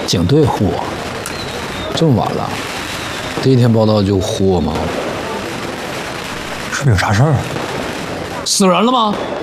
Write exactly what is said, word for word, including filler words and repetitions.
警队呼我，这么晚了，第一天报道就呼我吗？ 是不是有啥事儿？ 死人了吗？